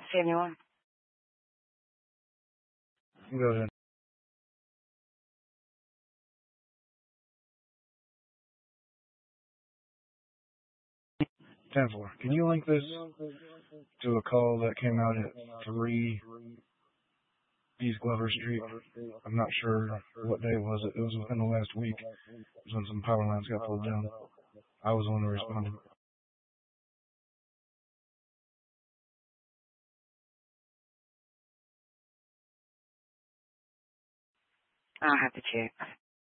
71. Go ahead. Ten four. Can you link this to a call that came out at 3 East Glover Street? I'm not sure what day it was. It was within the last week. It was when some power lines got pulled down. I was the one who responded. I'll have to check.